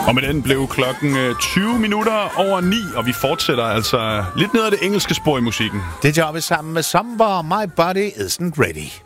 Og med den blev klokken 20 minutter over 9, og vi fortsætter altså lidt ned ad det engelske spor i musikken. Det gør vi sammen med Samba, My Body Isn't Ready.